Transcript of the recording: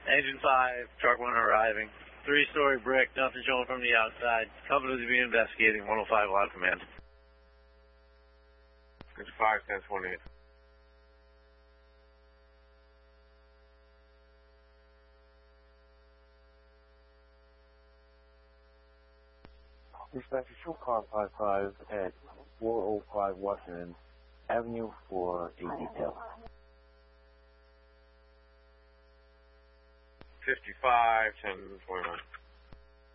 Engine 5, truck 1 arriving. 3-story brick, nothing showing from the outside. Company to be investigating, 105 loud command. It's 5-10-28. Dispatch, show car 55 at 405 Washington Avenue for a detail. 55-10-29.